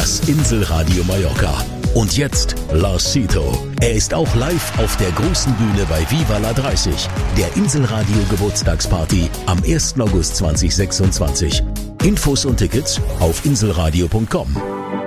Das Inselradio Mallorca. Und jetzt Lars Sito. Er ist auch live auf der großen Bühne bei Viva la 30, der Inselradio Geburtstagsparty am 1. August 2026. Infos und Tickets auf inselradio.com.